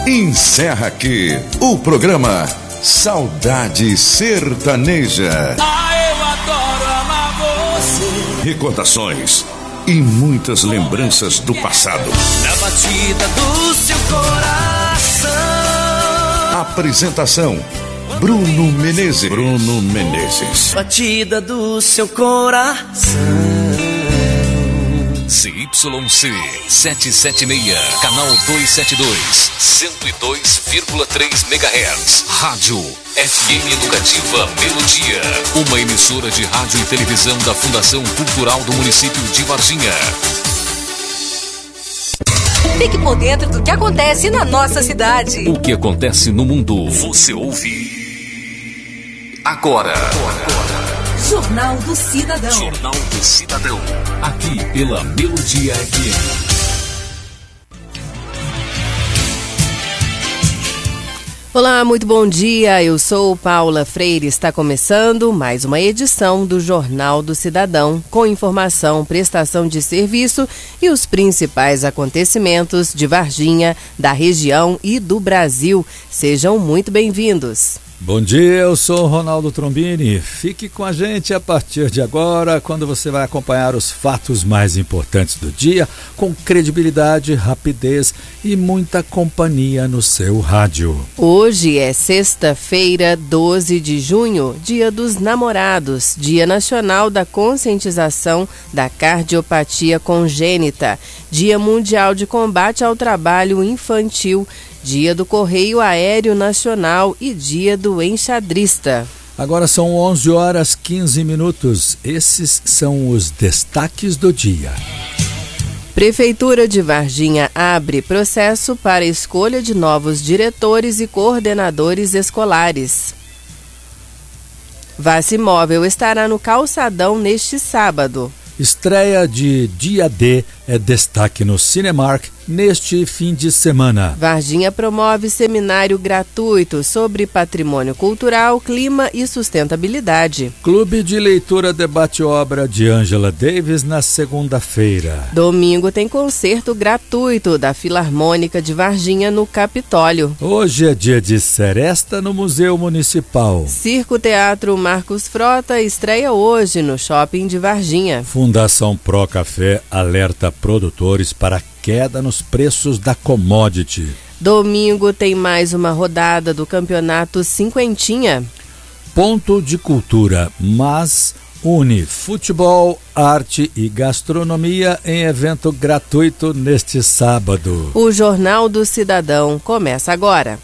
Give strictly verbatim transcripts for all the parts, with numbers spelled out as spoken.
Encerra aqui o programa Saudade Sertaneja. Ah, eu adoro amar você. Recordações e muitas lembranças do passado. Na batida do seu coração. Apresentação: Bruno Menezes. Bruno Menezes. Batida do seu coração. C Y C setecentos e setenta e seis, canal duzentos e setenta e dois, cento e dois vírgula três megahertz. Rádio F M Educativa Melodia, uma emissora de rádio e televisão da Fundação Cultural do município de Varginha. Fique por dentro do que acontece na nossa cidade. O que acontece no mundo, você ouve agora. agora. Jornal do Cidadão. Jornal do Cidadão. Aqui pela Melodia F M. Olá, muito bom dia. Eu sou Paula Freire. Está começando mais uma edição do Jornal do Cidadão, com informação, prestação de serviço e os principais acontecimentos de Varginha, da região e do Brasil. Sejam muito bem-vindos. Bom dia, eu sou Ronaldo Trombini. Fique com a gente a partir de agora, quando você vai acompanhar os fatos mais importantes do dia, com credibilidade, rapidez e muita companhia no seu rádio. Hoje é sexta-feira, doze de junho, Dia dos Namorados, Dia Nacional da Conscientização da Cardiopatia Congênita, Dia Mundial de Combate ao Trabalho Infantil, Dia do Correio Aéreo Nacional e Dia do Enxadrista. Agora são onze horas e quinze minutos. Esses são os destaques do dia. Prefeitura de Varginha abre processo para escolha de novos diretores e coordenadores escolares. Vacimóvel estará no Calçadão neste sábado. Estreia de Dia D é destaque no Cinemark neste fim de semana. Varginha promove seminário gratuito sobre patrimônio cultural, clima e sustentabilidade. Clube de Leitura debate obra de Angela Davis na segunda-feira. Domingo tem concerto gratuito da Filarmônica de Varginha no Capitólio. Hoje é dia de seresta no Museu Municipal. Circo Teatro Marcos Frota estreia hoje no Shopping de Varginha. Fundação Pro Café alerta produtores para queda nos preços da commodity. Domingo tem mais uma rodada do Campeonato Cinquentinha. Ponto de Cultura, mas une futebol, arte e gastronomia em evento gratuito neste sábado. O Jornal do Cidadão começa agora.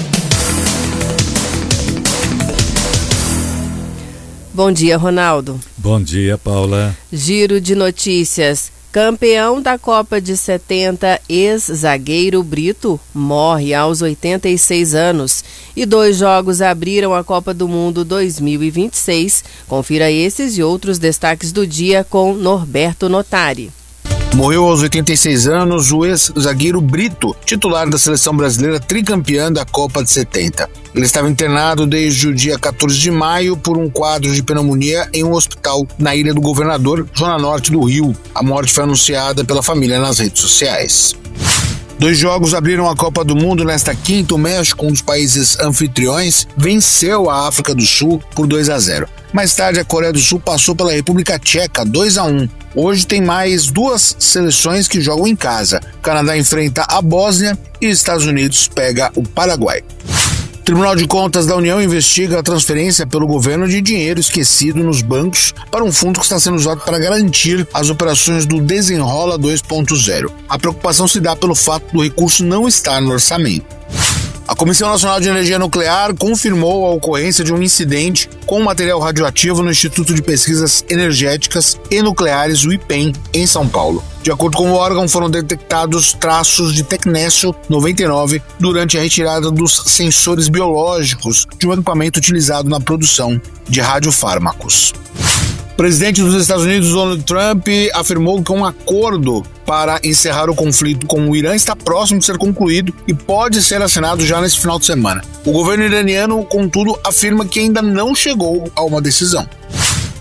Bom dia, Ronaldo. Bom dia, Paula. Giro de notícias. Campeão da Copa de setenta, ex-zagueiro Brito, morre aos oitenta e seis anos. E dois jogos abriram a Copa do Mundo dois mil e vinte e seis. Confira esses e outros destaques do dia com Norberto Notari. Morreu aos oitenta e seis anos o ex-zagueiro Brito, titular da seleção brasileira tricampeã da Copa de setenta. Ele estava internado desde o dia quatorze de maio por um quadro de pneumonia em um hospital na Ilha do Governador, zona norte do Rio. A morte foi anunciada pela família nas redes sociais. Dois jogos abriram a Copa do Mundo nesta quinta. O México, um dos países anfitriões, venceu a África do Sul por dois a zero. Mais tarde, a Coreia do Sul passou pela República Tcheca, dois a um. Hoje tem mais duas seleções que jogam em casa. O Canadá enfrenta a Bósnia e Estados Unidos pega o Paraguai. O Tribunal de Contas da União investiga a transferência pelo governo de dinheiro esquecido nos bancos para um fundo que está sendo usado para garantir as operações do Desenrola dois ponto zero. A preocupação se dá pelo fato do recurso não estar no orçamento. A Comissão Nacional de Energia Nuclear confirmou a ocorrência de um incidente com material radioativo no Instituto de Pesquisas Energéticas e Nucleares, o IPEN, em São Paulo. De acordo com o órgão, foram detectados traços de tecnésio noventa e nove durante a retirada dos sensores biológicos de um equipamento utilizado na produção de radiofármacos. O presidente dos Estados Unidos, Donald Trump, afirmou que um acordo para encerrar o conflito com o Irã está próximo de ser concluído e pode ser assinado já nesse final de semana. O governo iraniano, contudo, afirma que ainda não chegou a uma decisão.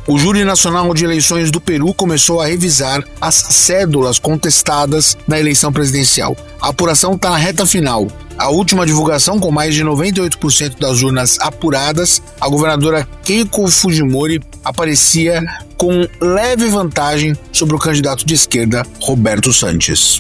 O Júri Nacional de Eleições do Peru começou a revisar as cédulas contestadas na eleição presidencial. A apuração está na reta final. A última divulgação, com mais de noventa e oito por cento das urnas apuradas, a governadora Keiko Fujimori aparecia com leve vantagem sobre o candidato de esquerda, Roberto Sanches.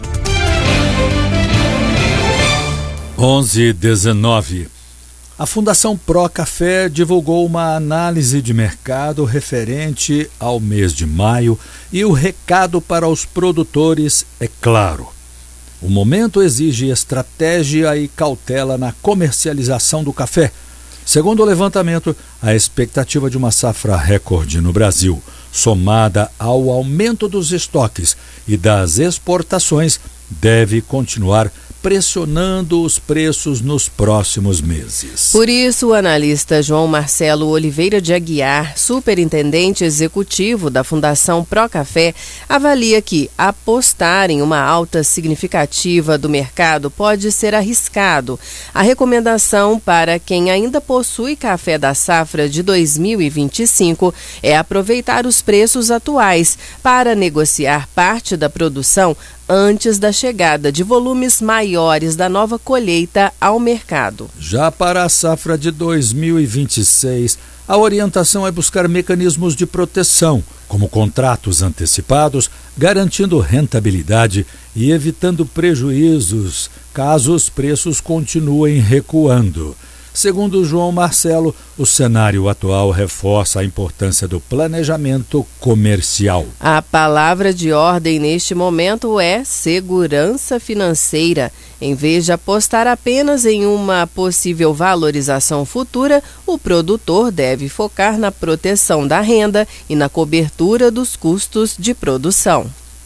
onze e dezenove. A Fundação Pro Café divulgou uma análise de mercado referente ao mês de maio e o recado para os produtores é claro. O momento exige estratégia e cautela na comercialização do café. Segundo o levantamento, a expectativa de uma safra recorde no Brasil, somada ao aumento dos estoques e das exportações, deve continuar pressionando os preços nos próximos meses. Por isso, o analista João Marcelo Oliveira de Aguiar, superintendente executivo da Fundação Pro Café, avalia que apostar em uma alta significativa do mercado pode ser arriscado. A recomendação para quem ainda possui café da safra de dois mil e vinte e cinco é aproveitar os preços atuais para negociar parte da produção antes da chegada de volumes maiores da nova colheita ao mercado. Já para a safra de dois mil e vinte e seis, a orientação é buscar mecanismos de proteção, como contratos antecipados, garantindo rentabilidade e evitando prejuízos caso os preços continuem recuando. Segundo João Marcelo, o cenário atual reforça a importância do planejamento comercial. A palavra de ordem neste momento é segurança financeira. Em vez de apostar apenas em uma possível valorização futura, o produtor deve focar na proteção da renda e na cobertura dos custos de produção.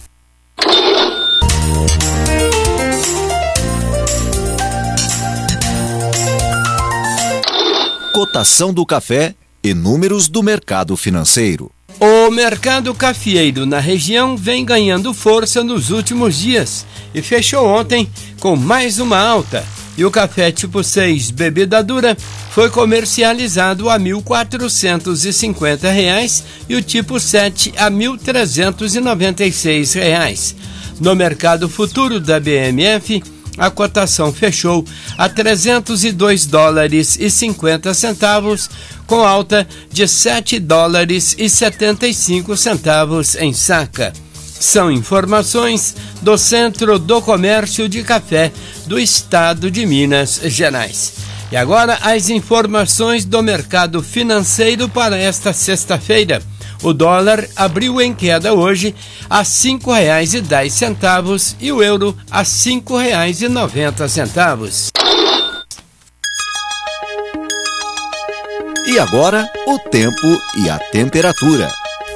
Cotação do café e números do mercado financeiro. O mercado cafeeiro na região vem ganhando força nos últimos dias e fechou ontem com mais uma alta. E o café tipo seis bebida dura foi comercializado a mil quatrocentos e cinquenta reais e o tipo sete a mil trezentos e noventa e seis reais. No mercado futuro da B M F, a cotação fechou a trezentos e dois dólares e cinquenta centavos, com alta de sete dólares e setenta e cinco centavos em saca. São informações do Centro do Comércio de Café do Estado de Minas Gerais. E agora as informações do mercado financeiro para esta sexta-feira. O dólar abriu em queda hoje a cinco reais e dez centavos e o euro a cinco reais e noventa centavos. E agora, o tempo e a temperatura.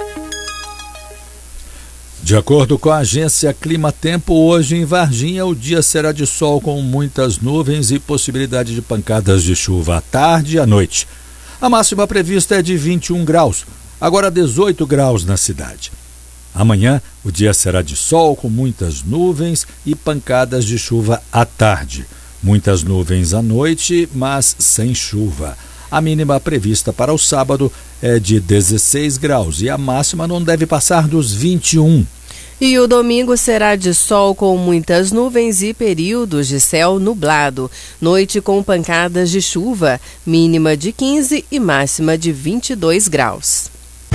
De acordo com a agência Clima Tempo, hoje em Varginha o dia será de sol com muitas nuvens e possibilidade de pancadas de chuva à tarde e à noite. A máxima prevista é de vinte e um graus. Agora dezoito graus na cidade. Amanhã o dia será de sol com muitas nuvens e pancadas de chuva à tarde. Muitas nuvens à noite, mas sem chuva. A mínima prevista para o sábado é de dezesseis graus e a máxima não deve passar dos vinte e um. E o domingo será de sol com muitas nuvens e períodos de céu nublado. Noite com pancadas de chuva, mínima de quinze e máxima de vinte e dois graus.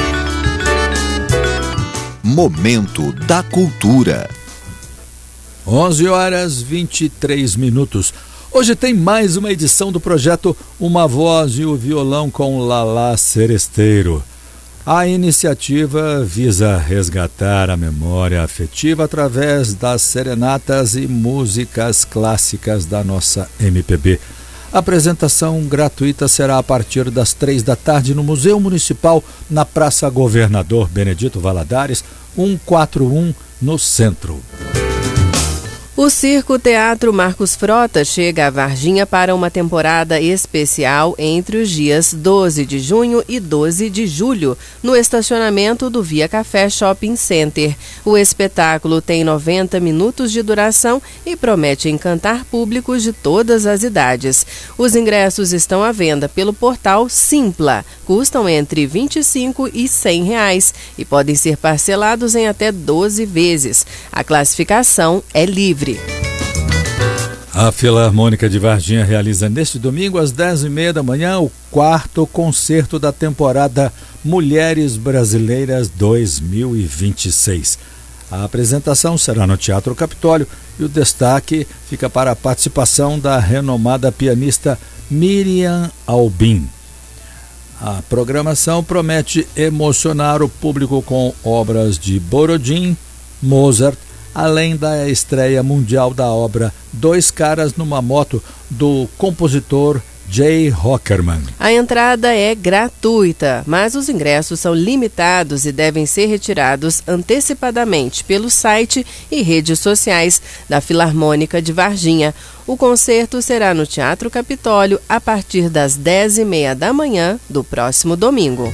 Momento da Cultura. onze horas e vinte e três minutos. Hoje tem mais uma edição do projeto Uma Voz e o Violão com Lalá Seresteiro. A iniciativa visa resgatar a memória afetiva através das serenatas e músicas clássicas da nossa M P B. A apresentação gratuita será a partir das três da tarde no Museu Municipal, na Praça Governador Benedito Valadares, cento e quarenta e um, no centro. O Circo Teatro Marcos Frota chega a Varginha para uma temporada especial entre os dias doze de junho e doze de julho, no estacionamento do Via Café Shopping Center. O espetáculo tem noventa minutos de duração e promete encantar públicos de todas as idades. Os ingressos estão à venda pelo portal Simpla. Custam entre vinte e cinco e cem reais e podem ser parcelados em até doze vezes. A classificação é livre. A Filarmônica de Varginha realiza neste domingo às dez e meia da manhã o quarto concerto da temporada Mulheres Brasileiras dois mil e vinte e seis. A apresentação será no Teatro Capitólio e o destaque fica para a participação da renomada pianista Miriam Albin. A programação promete emocionar o público com obras de Borodin, Mozart, além da estreia mundial da obra Dois Caras numa Moto, do compositor Jay Hockerman. A entrada é gratuita, mas os ingressos são limitados e devem ser retirados antecipadamente pelo site e redes sociais da Filarmônica de Varginha. O concerto será no Teatro Capitólio a partir das dez e meia da manhã do próximo domingo.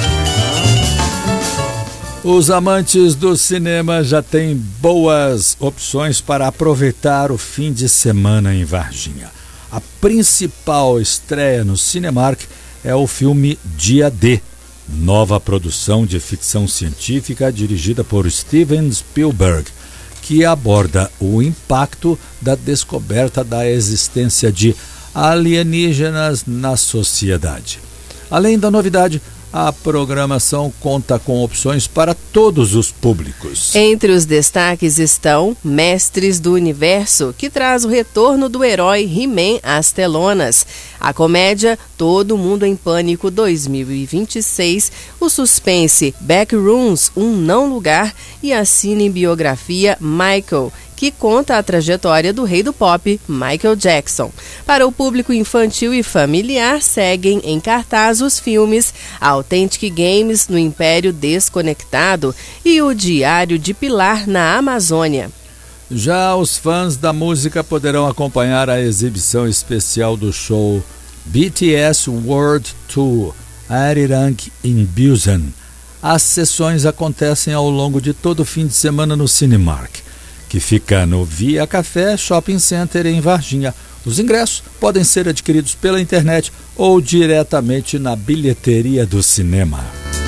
Os amantes do cinema já têm boas opções para aproveitar o fim de semana em Varginha. A principal estreia no Cinemark é o filme Dia D, nova produção de ficção científica dirigida por Steven Spielberg, que aborda o impacto da descoberta da existência de alienígenas na sociedade. Além da novidade, a programação conta com opções para todos os públicos. Entre os destaques estão Mestres do Universo, que traz o retorno do herói He-Man às telonas, a comédia Todo Mundo em Pânico dois mil e vinte e seis, o suspense Backrooms, Um Não Lugar e a cinebiografia Michael, que conta a trajetória do rei do pop, Michael Jackson. Para o público infantil e familiar, seguem em cartaz os filmes Authentic Games no Império Desconectado e O Diário de Pilar na Amazônia. Já os fãs da música poderão acompanhar a exibição especial do show B T S World Tour Arirang in Busan. As sessões acontecem ao longo de todo o fim de semana no Cinemark, que fica no Via Café Shopping Center em Varginha. Os ingressos podem ser adquiridos pela internet ou diretamente na bilheteria do cinema.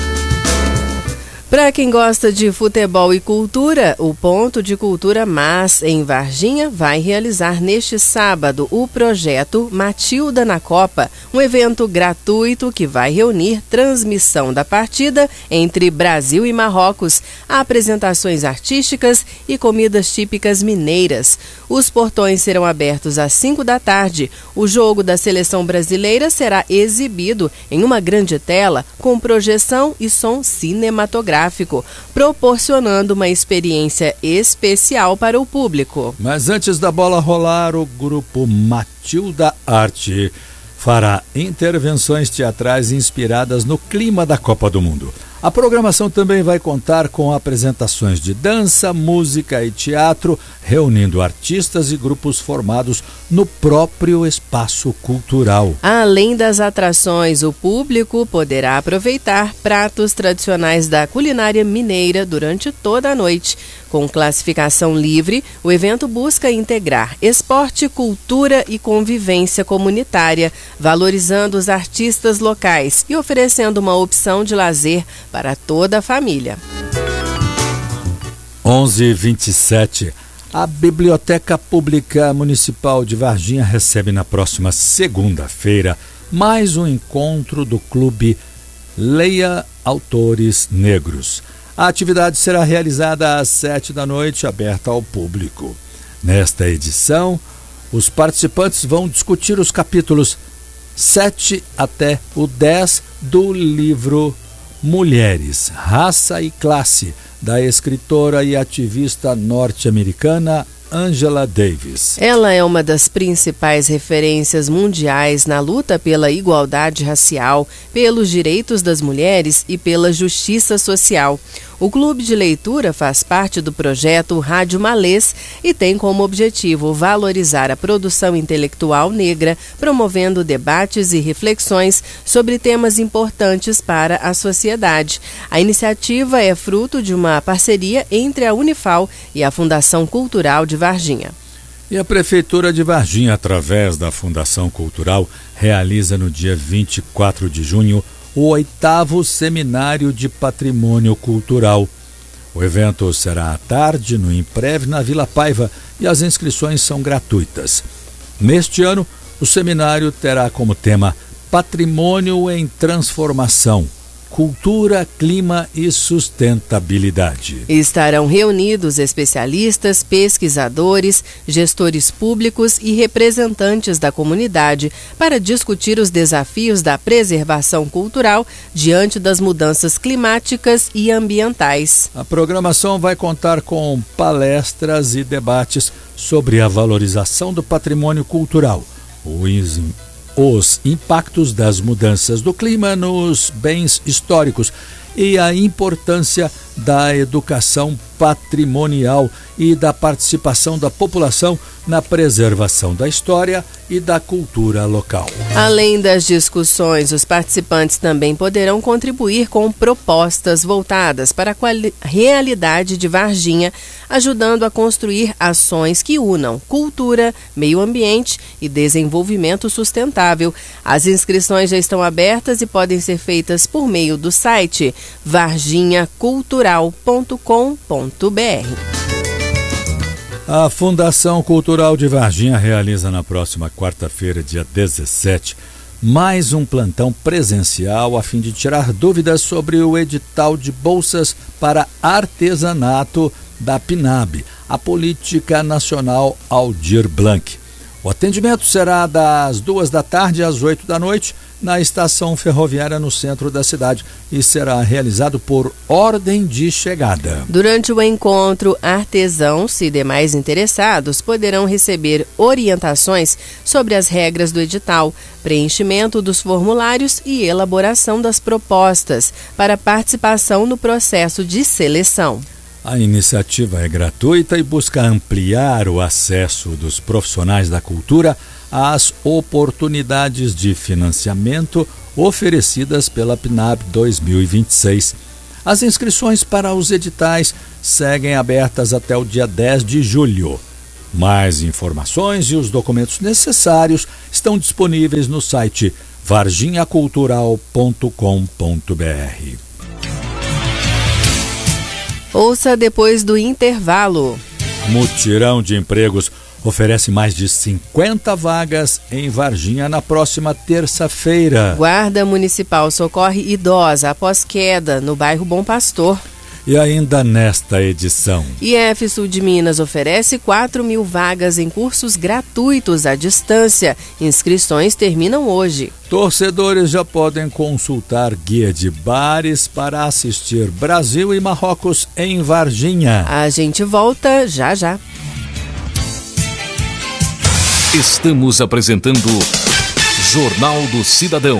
Para quem gosta de futebol e cultura, o Ponto de Cultura Mas, em Varginha, vai realizar neste sábado o projeto Matilda na Copa, um evento gratuito que vai reunir transmissão da partida entre Brasil e Marrocos, apresentações artísticas e comidas típicas mineiras. Os portões serão abertos às cinco da tarde. O jogo da seleção brasileira será exibido em uma grande tela com projeção e som cinematográfico, proporcionando uma experiência especial para o público. Mas antes da bola rolar, o grupo Matilda Arte fará intervenções teatrais inspiradas no clima da Copa do Mundo. A programação também vai contar com apresentações de dança, música e teatro, reunindo artistas e grupos formados no próprio espaço cultural. Além das atrações, o público poderá aproveitar pratos tradicionais da culinária mineira durante toda a noite. Com classificação livre, o evento busca integrar esporte, cultura e convivência comunitária, valorizando os artistas locais e oferecendo uma opção de lazer para toda a família. onze e vinte e sete. A Biblioteca Pública Municipal de Varginha recebe na próxima segunda-feira mais um encontro do Clube Leia Autores Negros. A atividade será realizada às sete da noite, aberta ao público. Nesta edição, os participantes vão discutir os capítulos sete até o dez do livro Mulheres, Raça e Classe, da escritora e ativista norte-americana Angela Davis. Ela é uma das principais referências mundiais na luta pela igualdade racial, pelos direitos das mulheres e pela justiça social. O Clube de Leitura faz parte do projeto Rádio Malês e tem como objetivo valorizar a produção intelectual negra, promovendo debates e reflexões sobre temas importantes para a sociedade. A iniciativa é fruto de uma parceria entre a Unifal e a Fundação Cultural de Varginha. E a Prefeitura de Varginha, através da Fundação Cultural, realiza no dia vinte e quatro de junho o oitavo Seminário de Patrimônio Cultural. O evento será à tarde no Imprev, na Vila Paiva, e as inscrições são gratuitas. Neste ano, o seminário terá como tema Patrimônio em Transformação, Cultura, Clima e Sustentabilidade. Estarão reunidos especialistas, pesquisadores, gestores públicos e representantes da comunidade para discutir os desafios da preservação cultural diante das mudanças climáticas e ambientais. A programação vai contar com palestras e debates sobre a valorização do patrimônio cultural, os os impactos das mudanças do clima nos bens históricos e a importância da educação patrimonial e da participação da população na preservação da história e da cultura local. Além das discussões, os participantes também poderão contribuir com propostas voltadas para a quali- realidade de Varginha, ajudando a construir ações que unam cultura, meio ambiente e desenvolvimento sustentável. As inscrições já estão abertas e podem ser feitas por meio do site varginha cultural ponto com ponto b r. A Fundação Cultural de Varginha realiza na próxima quarta-feira, dia dezessete, mais um plantão presencial a fim de tirar dúvidas sobre o edital de bolsas para artesanato da PNAB, a Política Nacional Aldir Blanc. O atendimento será das duas da tarde às oito da noite na estação ferroviária no centro da cidade e será realizado por ordem de chegada. Durante o encontro, artesãos e demais interessados poderão receber orientações sobre as regras do edital, preenchimento dos formulários e elaboração das propostas para participação no processo de seleção. A iniciativa é gratuita e busca ampliar o acesso dos profissionais da cultura às oportunidades de financiamento oferecidas pela PNAB dois mil e vinte e seis. As inscrições para os editais seguem abertas até o dia dez de julho. Mais informações e os documentos necessários estão disponíveis no site varginha cultural ponto com ponto b r. Ouça depois do intervalo. Mutirão de Empregos oferece mais de cinquenta vagas em Varginha na próxima terça-feira. Guarda Municipal socorre idosa após queda no bairro Bom Pastor. E ainda nesta edição, I F Sul de Minas oferece quatro mil vagas em cursos gratuitos à distância. Inscrições terminam hoje. Torcedores já podem consultar guia de bares para assistir Brasil e Marrocos em Varginha. A gente volta já já. Estamos apresentando Jornal do Cidadão.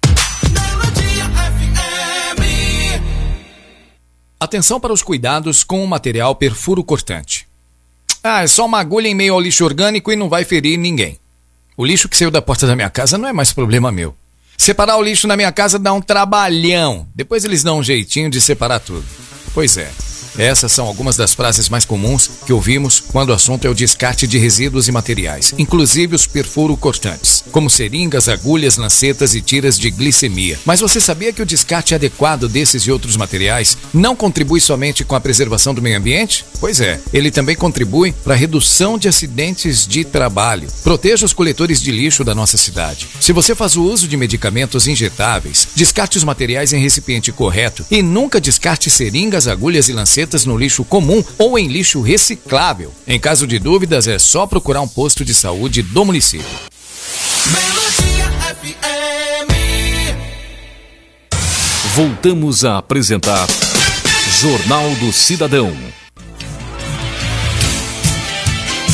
Atenção para os cuidados com o material perfuro cortante. Ah, é só uma agulha em meio ao lixo orgânico e não vai ferir ninguém. O lixo que saiu da porta da minha casa não é mais problema meu. Separar o lixo na minha casa dá um trabalhão. Depois eles dão um jeitinho de separar tudo. Pois é. Essas são algumas das frases mais comuns que ouvimos quando o assunto é o descarte de resíduos e materiais, inclusive os perfuro cortantes, como seringas, agulhas, lancetas e tiras de glicemia. Mas você sabia que o descarte adequado desses e outros materiais não contribui somente com a preservação do meio ambiente? Pois é, ele também contribui para a redução de acidentes de trabalho. Proteja os coletores de lixo da nossa cidade. Se você faz o uso de medicamentos injetáveis, descarte os materiais em recipiente correto e nunca descarte seringas, agulhas e lancetas no lixo comum ou em lixo reciclável. Em caso de dúvidas, é só procurar um posto de saúde do município. Voltamos a apresentar Jornal do Cidadão.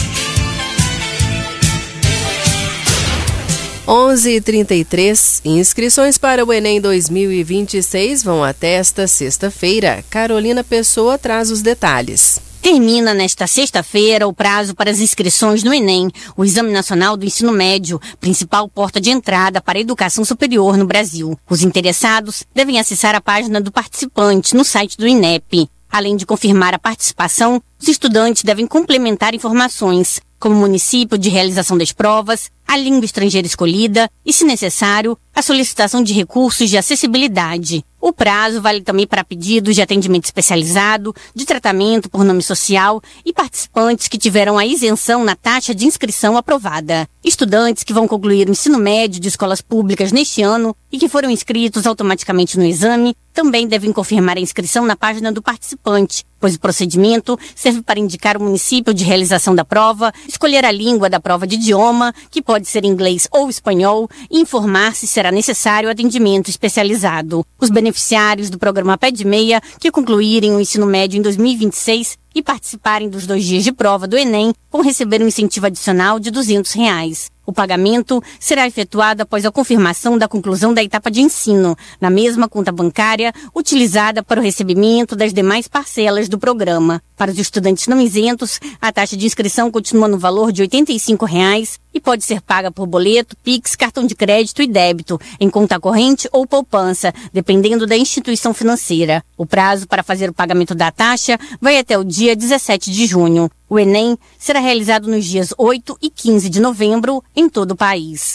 onze e trinta e três, inscrições para o Enem dois mil e vinte e seis vão até esta sexta-feira. Carolina Pessoa traz os detalhes. Termina nesta sexta-feira o prazo para as inscrições no Enem, o Exame Nacional do Ensino Médio, principal porta de entrada para a educação superior no Brasil. Os interessados devem acessar a página do participante no site do INEP. Além de confirmar a participação, os estudantes devem complementar informações, como o município de realização das provas, a língua estrangeira escolhida e, se necessário, a solicitação de recursos de acessibilidade. O prazo vale também para pedidos de atendimento especializado, de tratamento por nome social e participantes que tiveram a isenção na taxa de inscrição aprovada. Estudantes que vão concluir o ensino médio de escolas públicas neste ano e que foram inscritos automaticamente no exame também devem confirmar a inscrição na página do participante, pois o procedimento serve para indicar o município de realização da prova, escolher a língua da prova de idioma, que pode ser inglês ou espanhol, e informar se será necessário atendimento especializado. Os beneficiários do programa Pé de Meia, que concluírem o ensino médio em dois mil e vinte e seis e participarem dos dois dias de prova do Enem, vão receber um incentivo adicional de duzentos reais. O pagamento será efetuado após a confirmação da conclusão da etapa de ensino, na mesma conta bancária utilizada para o recebimento das demais parcelas do programa. Para os estudantes não isentos, a taxa de inscrição continua no valor de oitenta e cinco reais e pode ser paga por boleto, Pix, cartão de crédito e débito, em conta corrente ou poupança, dependendo da instituição financeira. O prazo para fazer o pagamento da taxa vai até o dia dezessete de junho. O Enem será realizado nos dias oito e quinze de novembro em todo o país.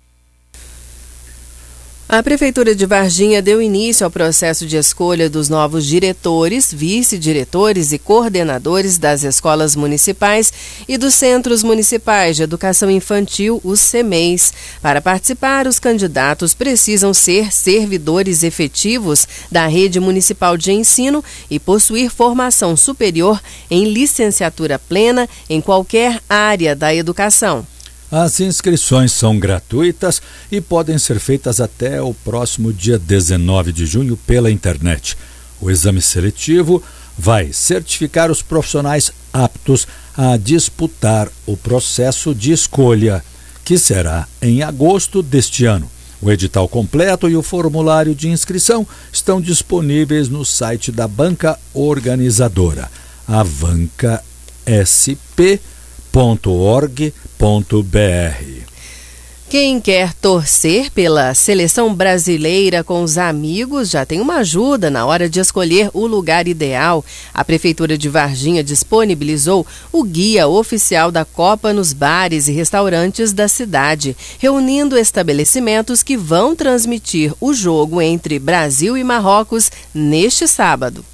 A Prefeitura de Varginha deu início ao processo de escolha dos novos diretores, vice-diretores e coordenadores das escolas municipais e dos Centros Municipais de Educação Infantil, os C M E Is. Para participar, os candidatos precisam ser servidores efetivos da rede municipal de ensino e possuir formação superior em licenciatura plena em qualquer área da educação. As inscrições são gratuitas e podem ser feitas até o próximo dia dezenove de junho pela internet. O exame seletivo vai certificar os profissionais aptos a disputar o processo de escolha, que será em agosto deste ano. O edital completo e o formulário de inscrição estão disponíveis no site da banca organizadora, avanca s p ponto org ponto b r. Quem quer torcer pela seleção brasileira com os amigos já tem uma ajuda na hora de escolher o lugar ideal. A Prefeitura de Varginha disponibilizou o guia oficial da Copa nos bares e restaurantes da cidade, reunindo estabelecimentos que vão transmitir o jogo entre Brasil e Marrocos neste sábado.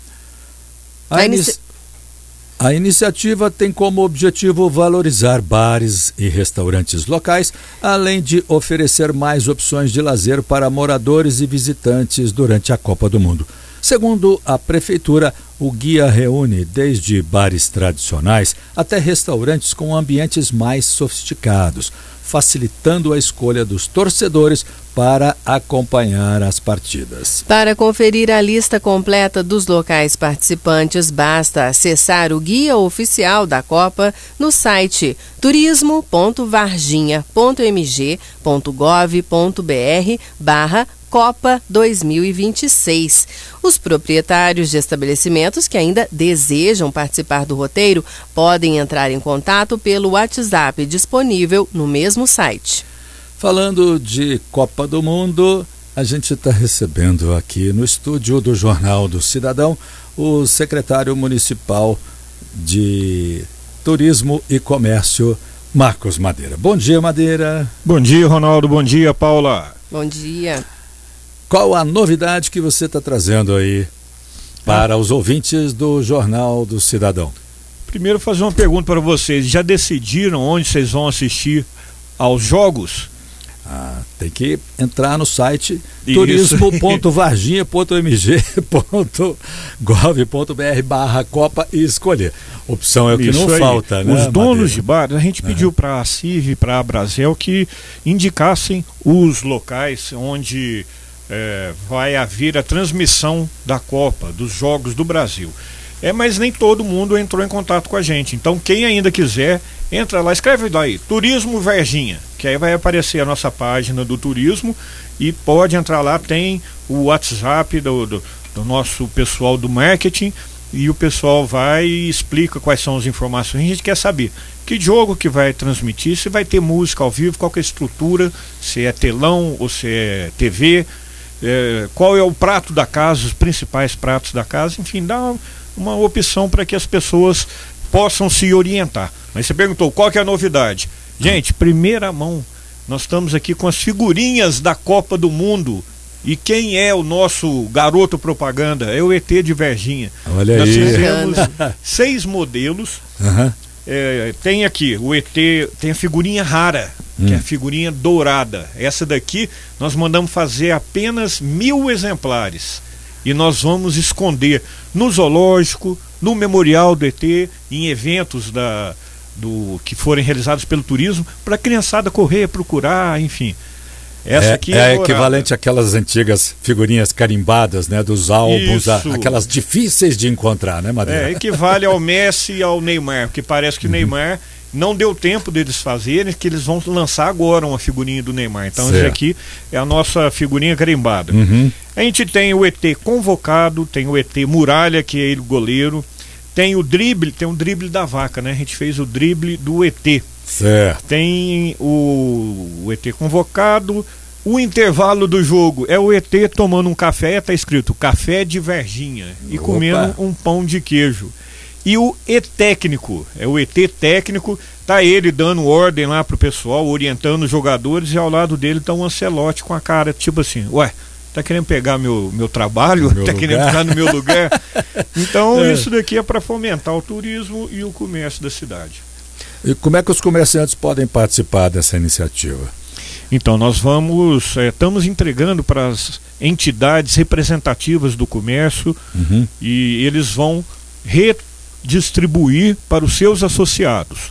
A inici... A iniciativa tem como objetivo valorizar bares e restaurantes locais, além de oferecer mais opções de lazer para moradores e visitantes durante a Copa do Mundo. Segundo a Prefeitura, o guia reúne desde bares tradicionais até restaurantes com ambientes mais sofisticados, facilitando a escolha dos torcedores para acompanhar as partidas. Para conferir a lista completa dos locais participantes, basta acessar o guia oficial da Copa no site turismo ponto varginha ponto m g ponto gov ponto b r barra Copa dois mil e vinte e seis. Os proprietários de estabelecimentos que ainda desejam participar do roteiro podem entrar em contato pelo WhatsApp disponível no mesmo site. Falando de Copa do Mundo, a gente está recebendo aqui no estúdio do Jornal do Cidadão o secretário municipal de Turismo e Comércio, Marcos Madeira. Bom dia, Madeira. Bom dia, Ronaldo. Bom dia, Paula. Bom dia. Qual a novidade que você está trazendo aí para ah. os ouvintes do Jornal do Cidadão? Primeiro, fazer uma pergunta para vocês. Já decidiram onde vocês vão assistir aos jogos? Ah, tem que entrar no site turismo ponto varginha ponto m g ponto gov ponto b r barra Copa e escolher. Opção é o que Isso não aí. falta, né? Os donos Madeira? de bar, a gente pediu uhum. para a C I V e para a Brasel que indicassem os locais onde é, vai haver a transmissão da Copa, dos Jogos do Brasil. É, mas nem todo mundo entrou em contato com a gente. Então, quem ainda quiser, entra lá, escreve daí, Turismo Varginha. que aí vai aparecer a nossa página do turismo e pode entrar lá, tem o WhatsApp do, do, do nosso pessoal do marketing e o pessoal vai e explica quais são as informações. A gente quer saber que jogo que vai transmitir, se vai ter música ao vivo, qual que é a estrutura, se é telão ou se é T V, é, qual é o prato da casa, os principais pratos da casa, enfim, dá uma opção para que as pessoas possam se orientar. Mas você perguntou qual que é a novidade. Gente, primeira mão, nós estamos aqui com as figurinhas da Copa do Mundo. E quem é o nosso garoto propaganda? É o E T de Varginha. Olha nós aí. fizemos seis modelos. Uhum. É, tem aqui o E T, tem a figurinha rara, hum. que é a figurinha dourada. Essa daqui nós mandamos fazer apenas mil exemplares. E nós vamos esconder no zoológico, no memorial do E T, em eventos da, do, que forem realizados pelo turismo, para a criançada correr, procurar, enfim. Essa é, aqui é, é equivalente àquelas antigas figurinhas carimbadas, né, dos álbuns, a, aquelas difíceis de encontrar, né, Madeira? É, equivale ao Messi e ao Neymar, porque parece que o uhum. Neymar não deu tempo deles fazerem, que eles vão lançar agora uma figurinha do Neymar. Então essa aqui é a nossa figurinha carimbada. Uhum. A gente tem o E T convocado, tem o E T Muralha, que é ele o goleiro, tem o drible, tem o drible da vaca, né? A gente fez o drible do E T. Certo. Tem o, o E T convocado, o intervalo do jogo é o E T tomando um café, tá escrito café de Varginha, e Opa. comendo um pão de queijo. E o E técnico, é o E T técnico, tá ele dando ordem lá pro pessoal, orientando os jogadores, e ao lado dele tá um Ancelotti com a cara tipo assim, ué, tá querendo pegar meu, meu trabalho, meu tá lugar. Querendo ficar no meu lugar. Então é. isso daqui é para fomentar o turismo e o comércio da cidade. E como é que os comerciantes podem participar dessa iniciativa? Então, nós vamos, é, estamos entregando para as entidades representativas do comércio uhum. e eles vão redistribuir para os seus associados,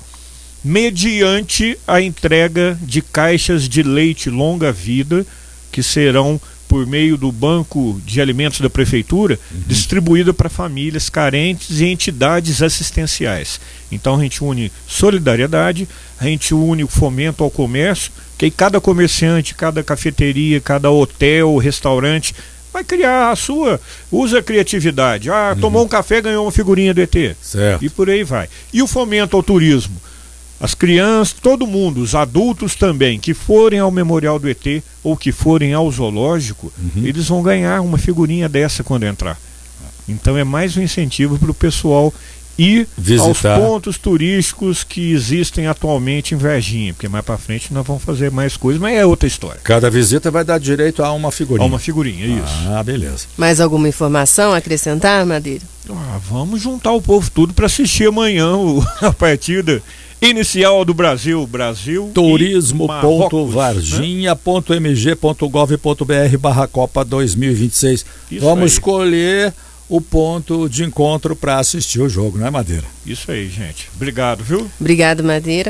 mediante a entrega de caixas de leite longa-vida, que serão, por meio do Banco de Alimentos da Prefeitura, uhum. distribuída para famílias carentes e entidades assistenciais. Então a gente une solidariedade, a gente une o fomento ao comércio, que cada comerciante, cada cafeteria, cada hotel, restaurante vai criar a sua, usa a criatividade. Ah, uhum. tomou um café, ganhou uma figurinha do E T. Certo. E por aí vai. E o fomento ao turismo. As crianças, todo mundo, os adultos também, que forem ao Memorial do E T ou que forem ao zoológico, uhum. eles vão ganhar uma figurinha dessa quando entrar. Então é mais um incentivo para o pessoal ir visitar aos pontos turísticos que existem atualmente em Varginha, porque mais para frente nós vamos fazer mais coisas, mas é outra história. Cada visita vai dar direito a uma figurinha. A uma figurinha, isso. Ah, beleza. Mais alguma informação a acrescentar, Madeira? Ah, vamos juntar o povo tudo para assistir amanhã o, a partida inicial do Brasil, Brasil turismo ponto varginha ponto m g ponto gov ponto b r barra Copa dois mil e vinte e seis. Vamos aí escolher o ponto de encontro para assistir o jogo, não é, Madeira? Isso aí, gente. Obrigado, viu? Obrigado, Madeira.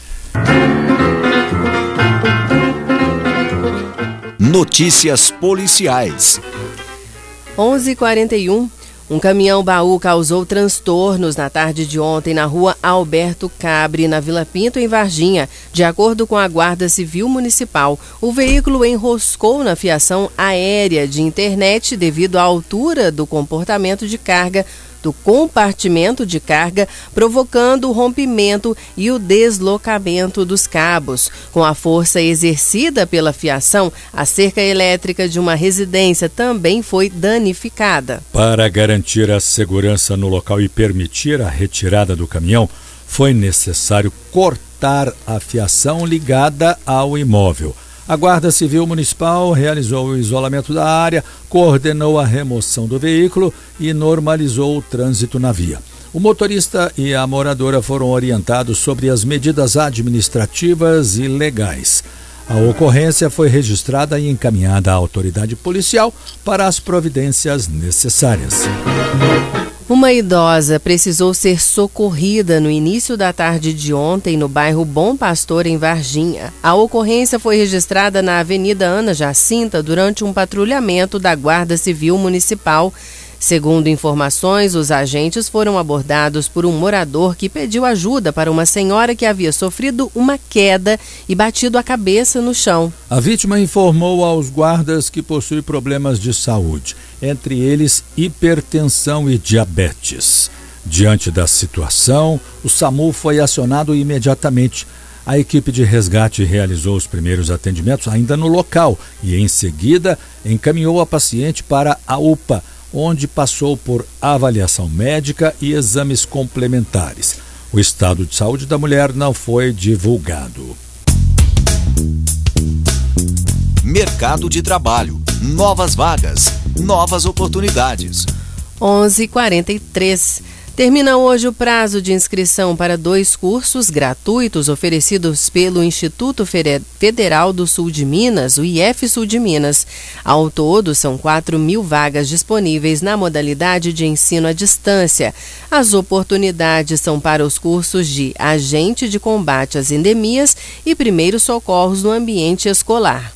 Notícias policiais. onze e quarenta e um. Um caminhão baú causou transtornos na tarde de ontem na rua Alberto Cabre, na Vila Pinto, em Varginha. De acordo com a Guarda Civil Municipal, o veículo enroscou na fiação aérea de internet devido à altura do comportamento de carga do compartimento de carga, provocando o rompimento e o deslocamento dos cabos. Com a força exercida pela fiação, a cerca elétrica de uma residência também foi danificada. Para garantir a segurança no local e permitir a retirada do caminhão, foi necessário cortar a fiação ligada ao imóvel. A Guarda Civil Municipal realizou o isolamento da área, coordenou a remoção do veículo e normalizou o trânsito na via. O motorista e a moradora foram orientados sobre as medidas administrativas e legais. A ocorrência foi registrada e encaminhada à autoridade policial para as providências necessárias. Uma idosa precisou ser socorrida no início da tarde de ontem no bairro Bom Pastor, em Varginha. A ocorrência foi registrada na Avenida Ana Jacinta durante um patrulhamento da Guarda Civil Municipal. Segundo informações, os agentes foram abordados por um morador que pediu ajuda para uma senhora que havia sofrido uma queda e batido a cabeça no chão. A vítima informou aos guardas que possui problemas de saúde, entre eles hipertensão e diabetes. Diante da situação, o SAMU foi acionado imediatamente. A equipe de resgate realizou os primeiros atendimentos ainda no local e, em seguida, encaminhou a paciente para a U P A, onde passou por avaliação médica e exames complementares. O estado de saúde da mulher não foi divulgado. Mercado de trabalho, novas vagas, novas oportunidades. onze e quarenta e três. Termina hoje o prazo de inscrição para dois cursos gratuitos oferecidos pelo Instituto Federal do Sul de Minas, o I F Sul de Minas. Ao todo, são quatro mil vagas disponíveis na modalidade de ensino à distância. As oportunidades são para os cursos de Agente de Combate às Endemias e Primeiros Socorros no Ambiente Escolar.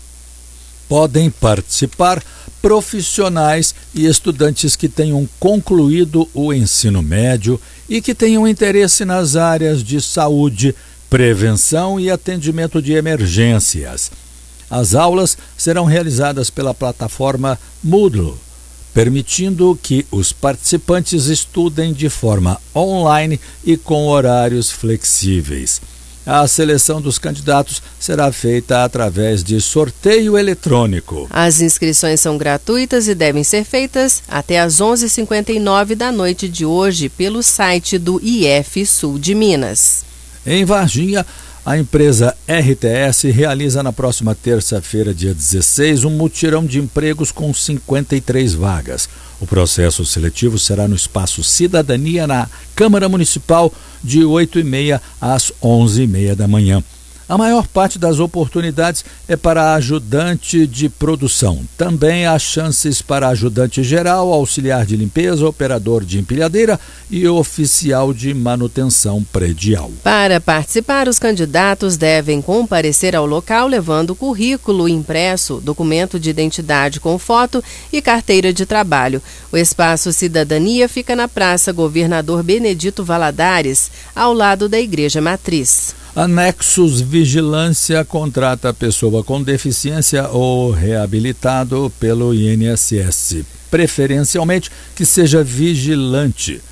Podem participar profissionais e estudantes que tenham concluído o ensino médio e que tenham interesse nas áreas de saúde, prevenção e atendimento de emergências. As aulas serão realizadas pela plataforma Moodle, permitindo que os participantes estudem de forma online e com horários flexíveis. A seleção dos candidatos será feita através de sorteio eletrônico. As inscrições são gratuitas e devem ser feitas até às onze e cinquenta e nove da noite de hoje pelo site do I F Sul de Minas. Em Varginha, a empresa R T S realiza na próxima terça-feira, dia dezesseis, um mutirão de empregos com cinquenta e três vagas. O processo seletivo será no Espaço Cidadania, na Câmara Municipal, de oito e meia às onze e meia da manhã. A maior parte das oportunidades é para ajudante de produção. Também há chances para ajudante geral, auxiliar de limpeza, operador de empilhadeira e oficial de manutenção predial. Para participar, os candidatos devem comparecer ao local levando currículo impresso, documento de identidade com foto e carteira de trabalho. O Espaço Cidadania fica na Praça Governador Benedito Valadares, ao lado da Igreja Matriz. A Nexus Vigilância contrata a pessoa com deficiência ou reabilitado pelo I N S S, preferencialmente que seja vigilante.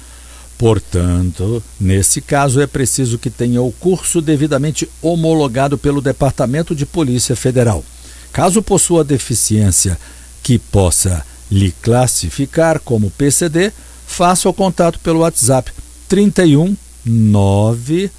Portanto, nesse caso é preciso que tenha o curso devidamente homologado pelo Departamento de Polícia Federal. Caso possua deficiência que possa lhe classificar como P C D, faça o contato pelo WhatsApp trinta e um, nove,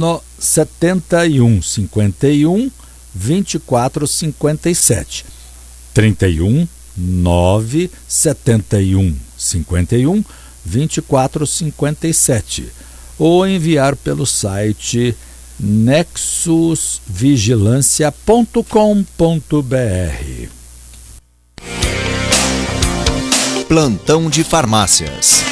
setenta e um, cinquenta e um, vinte e quatro, cinquenta e sete. trinta e um, nove, setenta e um, cinquenta e um, vinte e quatro, cinquenta e sete. Ou enviar pelo site nexus vigilância ponto com ponto b r. Plantão de farmácias.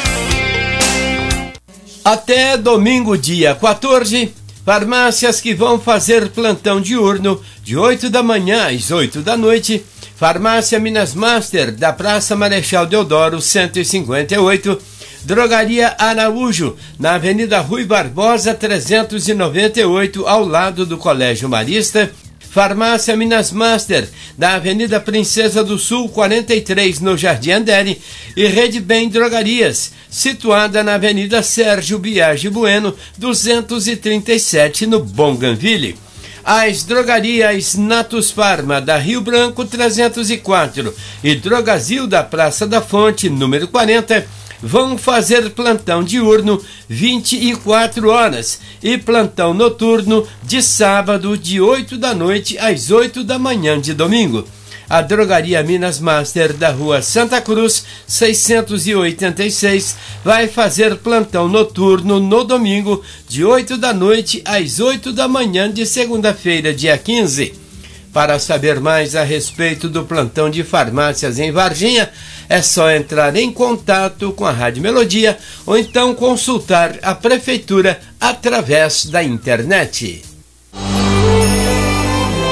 Até domingo, dia quatorze, farmácias que vão fazer plantão diurno de oito da manhã às oito da noite. Farmácia Minas Master, da Praça Marechal Deodoro, cento e cinquenta e oito. Drogaria Araújo, na Avenida Rui Barbosa, trezentos e noventa e oito, ao lado do Colégio Marista. Farmácia Minas Master, da Avenida Princesa do Sul, quarenta e três, no Jardim Andere. E Rede Bem Drogarias, situada na Avenida Sérgio Biagi Bueno, duzentos e trinta e sete, no Bougainville. As drogarias Natus Farma, da Rio Branco trezentos e quatro, e Drogazil, da Praça da Fonte, número quarenta, vão fazer plantão diurno vinte e quatro horas e plantão noturno de sábado de oito da noite às oito da manhã de domingo. A Drogaria Minas Master, da Rua Santa Cruz, seiscentos e oitenta e seis, vai fazer plantão noturno no domingo de oito da noite às oito da manhã de segunda-feira, dia quinze. Para saber mais a respeito do plantão de farmácias em Varginha, é só entrar em contato com a Rádio Melodia ou então consultar a Prefeitura através da internet.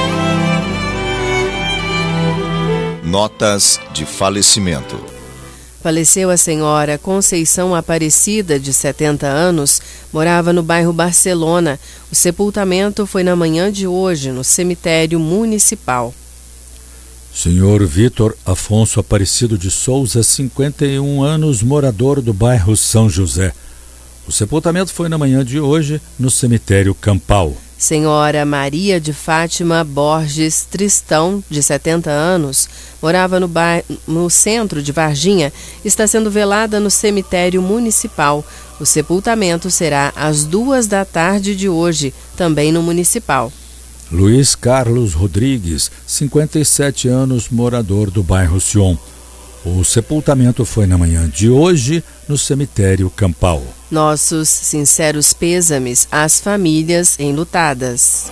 Notas de falecimento. Faleceu a senhora Conceição Aparecida, de setenta anos, morava no bairro Barcelona. O sepultamento foi na manhã de hoje, no cemitério municipal. Senhor Vitor Afonso Aparecido de Souza, cinquenta e um anos, morador do bairro São José. O sepultamento foi na manhã de hoje, no cemitério Campal. Senhora Maria de Fátima Borges Tristão, de setenta anos, morava no, bairro, no centro de Varginha, está sendo velada no cemitério municipal. O sepultamento será às duas da tarde de hoje, também no municipal. Luiz Carlos Rodrigues, cinquenta e sete anos, morador do bairro Sion. O sepultamento foi na manhã de hoje, no cemitério Campal. Nossos sinceros pêsames às famílias enlutadas.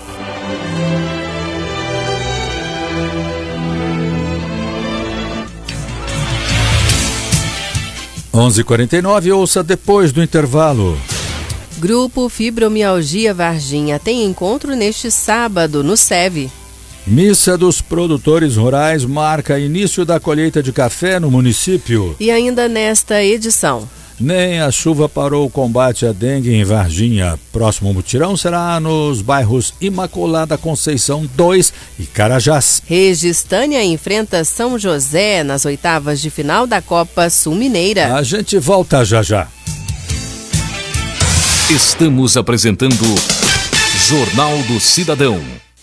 onze e quarenta e nove, ouça depois do intervalo. Grupo Fibromialgia Varginha tem encontro neste sábado no S E V. Missa dos produtores rurais marca início da colheita de café no município. E ainda nesta edição. Nem a chuva parou o combate à dengue em Varginha. Próximo mutirão será nos bairros Imaculada Conceição dois e Carajás. Registânia enfrenta São José nas oitavas de final da Copa Sul Mineira. A gente volta já já. Estamos apresentando Jornal do Cidadão.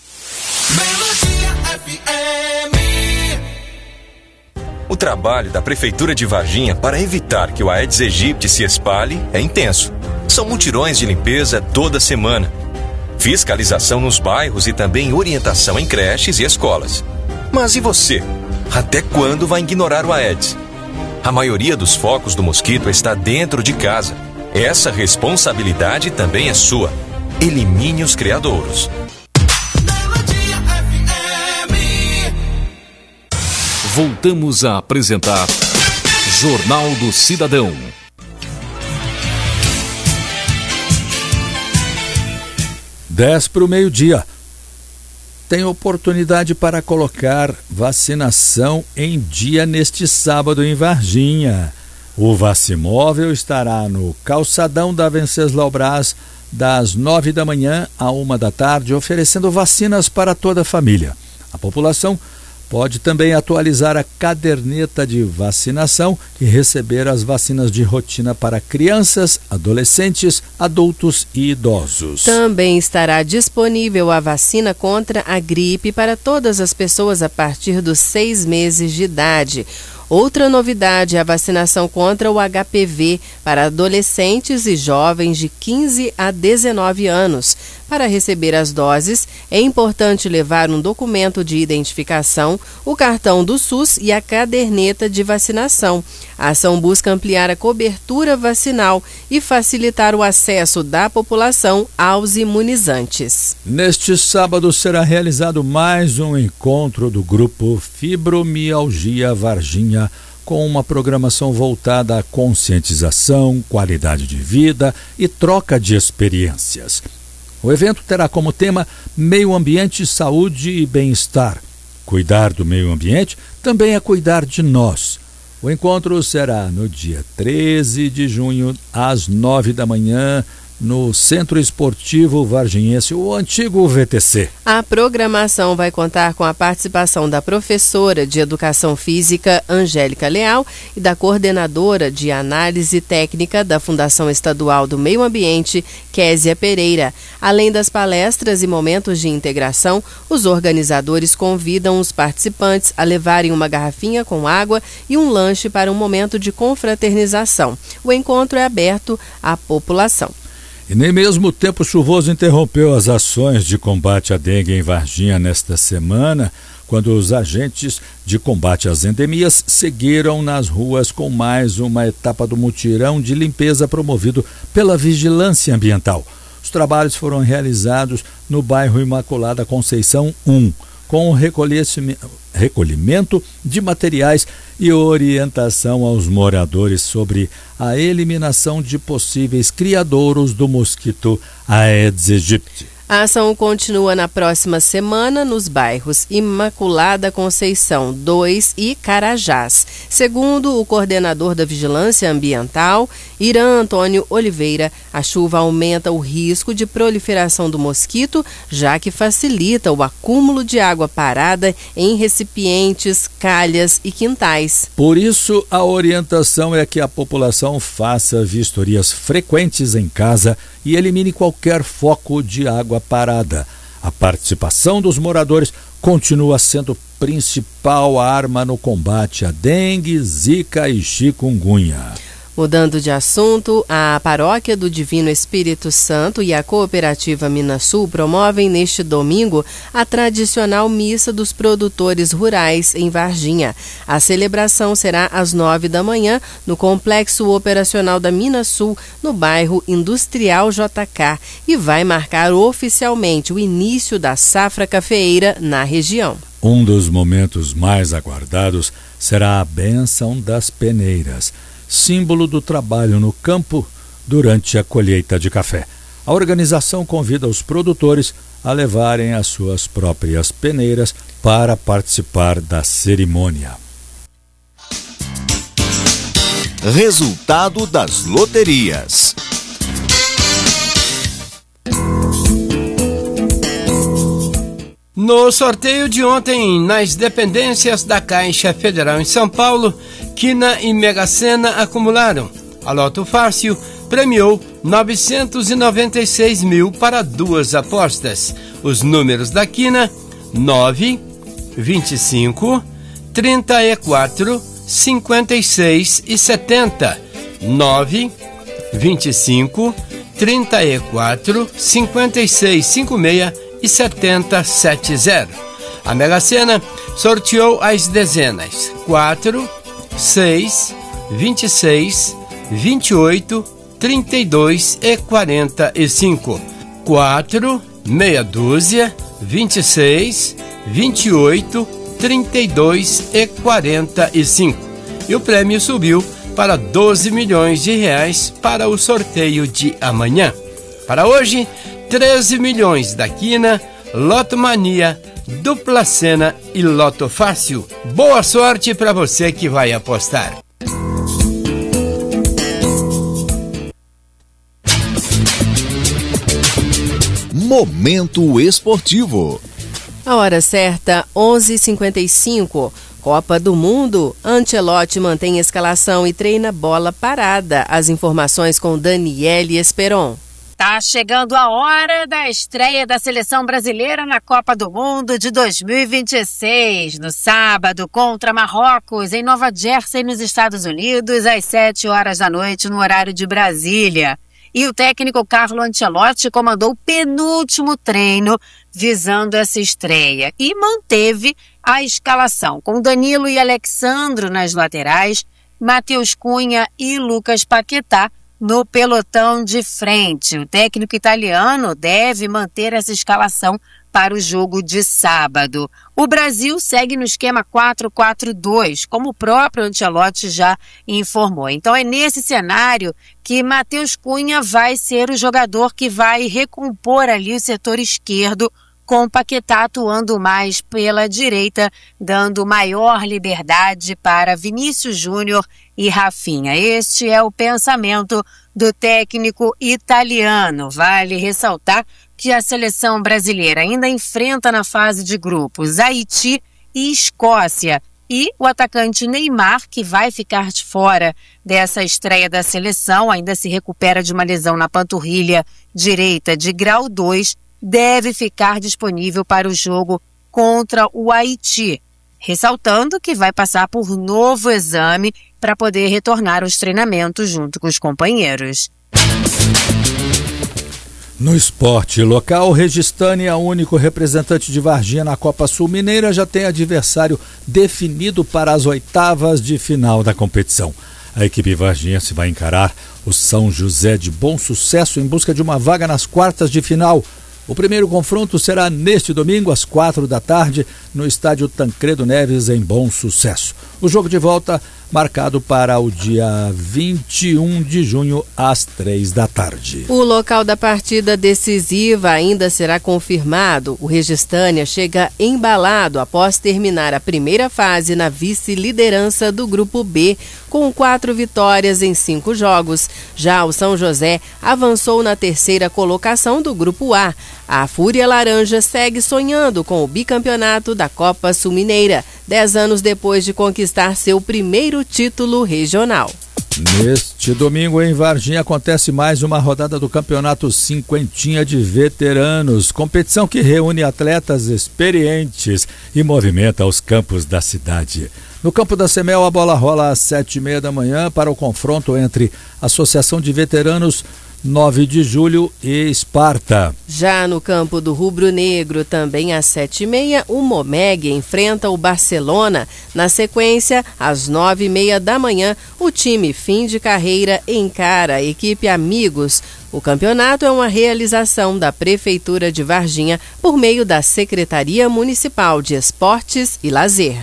O trabalho da Prefeitura de Varginha para evitar que o Aedes aegypti se espalhe é intenso. São mutirões de limpeza toda semana, fiscalização nos bairros e também orientação em creches e escolas. Mas e você? Até quando vai ignorar o Aedes? A maioria dos focos do mosquito está dentro de casa. Essa responsabilidade também é sua. Elimine os criadouros. Voltamos a apresentar Jornal do Cidadão. Dez para o meio-dia. Tem oportunidade para colocar vacinação em dia neste sábado em Varginha. O Vacimóvel estará no calçadão da Venceslau Braz das nove da manhã à uma da tarde, oferecendo vacinas para toda a família. A população pode também atualizar a caderneta de vacinação e receber as vacinas de rotina para crianças, adolescentes, adultos e idosos. Também estará disponível a vacina contra a gripe para todas as pessoas a partir dos seis meses de idade. Outra novidade é a vacinação contra o H P V para adolescentes e jovens de quinze a dezenove anos. Para receber as doses, é importante levar um documento de identificação, o cartão do SUS e a caderneta de vacinação. A ação busca ampliar a cobertura vacinal e facilitar o acesso da população aos imunizantes. Neste sábado será realizado mais um encontro do Grupo Fibromialgia Varginha, com uma programação voltada à conscientização, qualidade de vida e troca de experiências. O evento terá como tema Meio Ambiente, Saúde e Bem-Estar. Cuidar do meio ambiente também é cuidar de nós. O encontro será no dia treze de junho, às nove da manhã, no Centro Esportivo Varginhense, o antigo V T C. A programação vai contar com a participação da professora de Educação Física, Angélica Leal, e da coordenadora de Análise Técnica da Fundação Estadual do Meio Ambiente, Késia Pereira. Além das palestras e momentos de integração, os organizadores convidam os participantes a levarem uma garrafinha com água e um lanche para um momento de confraternização. O encontro é aberto à população. E nem mesmo o tempo chuvoso interrompeu as ações de combate à dengue em Varginha nesta semana, quando os agentes de combate às endemias seguiram nas ruas com mais uma etapa do mutirão de limpeza promovido pela Vigilância Ambiental. Os trabalhos foram realizados no bairro Imaculada Conceição um, com o recolhimento de materiais e orientação aos moradores sobre a eliminação de possíveis criadouros do mosquito Aedes aegypti. A ação continua na próxima semana nos bairros Imaculada Conceição dois e Carajás. Segundo o coordenador da Vigilância Ambiental, Irã Antônio Oliveira, a chuva aumenta o risco de proliferação do mosquito, já que facilita o acúmulo de água parada em recipientes, calhas e quintais. Por isso, a orientação é que a população faça vistorias frequentes em casa e elimine qualquer foco de água parada. A participação dos moradores continua sendo a principal arma no combate à dengue, zika e chikungunya. Mudando de assunto, a Paróquia do Divino Espírito Santo e a Cooperativa Minasul promovem neste domingo a tradicional Missa dos Produtores Rurais em Varginha. A celebração será às nove da manhã no Complexo Operacional da Minasul, no bairro Industrial J K, e vai marcar oficialmente o início da safra cafeeira na região. Um dos momentos mais aguardados será a bênção das peneiras, símbolo do trabalho no campo durante a colheita de café. A organização convida os produtores a levarem as suas próprias peneiras para participar da cerimônia. Resultado das loterias. No sorteio de ontem, nas dependências da Caixa Federal em São Paulo, Quina e Mega Sena acumularam. A Loto Fácil premiou novecentos e noventa e seis mil para duas apostas. Os números da Quina: nove, vinte e cinco, trinta e quatro, cinquenta e seis e setenta. nove, vinte e cinco, trinta e quatro, cinquenta e seis, cinquenta e seis e setenta, setenta. A Mega Sena sorteou as dezenas quatro, seis, vinte e seis, vinte e oito, trinta e dois e quarenta e cinco. quatro, meia dúzia, vinte e seis, vinte e oito, trinta e dois e quarenta e cinco. E o prêmio subiu para doze milhões de reais para o sorteio de amanhã. Para hoje, treze milhões da Quina, Loto Mania, Dupla Sena e Loto Fácil. Boa sorte para você que vai apostar. Momento esportivo. A hora certa, onze e cinquenta e cinco. Copa do Mundo, Ancelotti mantém escalação e treina bola parada. As informações com Daniele Esperon. Tá chegando a hora da estreia da seleção brasileira na Copa do Mundo de dois mil e vinte e seis. No sábado, contra Marrocos, em Nova Jersey, nos Estados Unidos, às sete horas da noite, no horário de Brasília. E o técnico Carlo Ancelotti comandou o penúltimo treino visando essa estreia e manteve a escalação com Danilo e Alexandro nas laterais, Matheus Cunha e Lucas Paquetá no pelotão de frente. O técnico italiano deve manter essa escalação para o jogo de sábado. O Brasil segue no esquema quatro quatro dois, como o próprio Ancelotti já informou. Então é nesse cenário que Matheus Cunha vai ser o jogador que vai recompor ali o setor esquerdo, com o Paquetá atuando mais pela direita, dando maior liberdade para Vinícius Júnior e Rafinha. Este é o pensamento do técnico italiano. Vale ressaltar que a seleção brasileira ainda enfrenta na fase de grupos Haiti e Escócia. E o atacante Neymar, que vai ficar de fora dessa estreia da seleção, ainda se recupera de uma lesão na panturrilha direita de grau dois, deve ficar disponível para o jogo contra o Haiti, ressaltando que vai passar por novo exame para poder retornar aos treinamentos junto com os companheiros. No esporte local, Registani, a único representante de Varginha na Copa Sul Mineira, já tem adversário definido para as oitavas de final da competição. A equipe varginhense vai encarar o São José de Bom Sucesso em busca de uma vaga nas quartas de final. O primeiro confronto será neste domingo, às quatro da tarde, no estádio Tancredo Neves, em Bom Sucesso. O jogo de volta marcado para o dia vinte e um de junho, às três da tarde. O local da partida decisiva ainda será confirmado. O Registânia chega embalado após terminar a primeira fase na vice-liderança do Grupo B, com quatro vitórias em cinco jogos. Já o São José avançou na terceira colocação do Grupo A. A Fúria Laranja segue sonhando com o bicampeonato da Copa Sul-Mineira, dez anos depois de conquistar seu primeiro título regional. Neste domingo, em Varginha, acontece mais uma rodada do Campeonato Cinquentinha de Veteranos, competição que reúne atletas experientes e movimenta os campos da cidade. No campo da Semel, a bola rola às sete e meia da manhã para o confronto entre Associação de Veteranos nove de julho e Esparta. Já no campo do Rubro Negro, também às sete e meia, o Momeg enfrenta o Barcelona. Na sequência, às nove e meia da manhã, o time fim de carreira encara a equipe Amigos. O campeonato é uma realização da Prefeitura de Varginha por meio da Secretaria Municipal de Esportes e Lazer.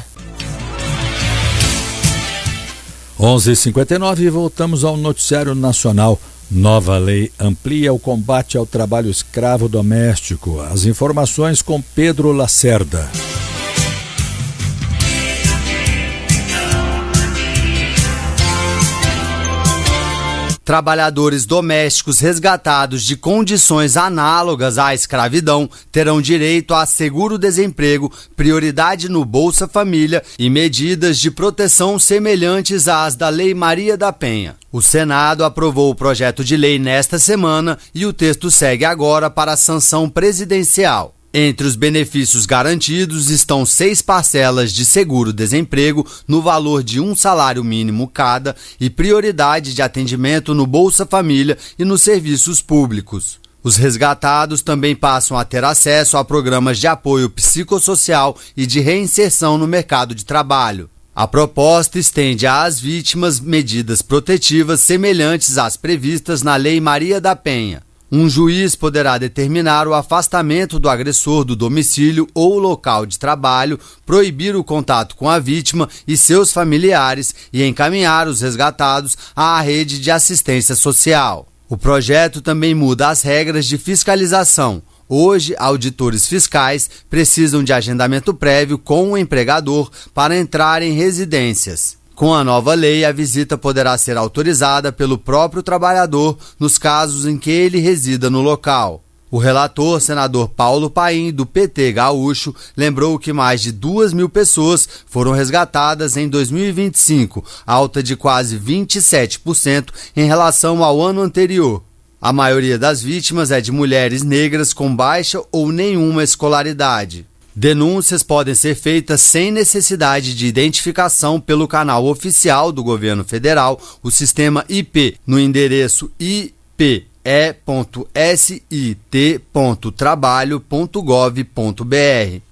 onze e cinquenta e nove e voltamos ao noticiário nacional. Nova lei amplia o combate ao trabalho escravo doméstico. As informações com Pedro Lacerda. Trabalhadores domésticos resgatados de condições análogas à escravidão terão direito a seguro-desemprego, prioridade no Bolsa Família e medidas de proteção semelhantes às da Lei Maria da Penha. O Senado aprovou o projeto de lei nesta semana e o texto segue agora para a sanção presidencial. Entre os benefícios garantidos estão seis parcelas de seguro-desemprego no valor de um salário mínimo cada e prioridade de atendimento no Bolsa Família e nos serviços públicos. Os resgatados também passam a ter acesso a programas de apoio psicossocial e de reinserção no mercado de trabalho. A proposta estende às vítimas medidas protetivas semelhantes às previstas na Lei Maria da Penha. Um juiz poderá determinar o afastamento do agressor do domicílio ou local de trabalho, proibir o contato com a vítima e seus familiares e encaminhar os resgatados à rede de assistência social. O projeto também muda as regras de fiscalização. Hoje, auditores fiscais precisam de agendamento prévio com o empregador para entrar em residências. Com a nova lei, a visita poderá ser autorizada pelo próprio trabalhador nos casos em que ele resida no local. O relator, senador Paulo Paim, do P T gaúcho, lembrou que mais de duas mil pessoas foram resgatadas em dois mil e vinte e cinco, alta de quase vinte e sete por cento em relação ao ano anterior. A maioria das vítimas é de mulheres negras com baixa ou nenhuma escolaridade. Denúncias podem ser feitas sem necessidade de identificação pelo canal oficial do governo federal, o sistema I P, no endereço i p e ponto s i t ponto trabalho ponto gov ponto b r.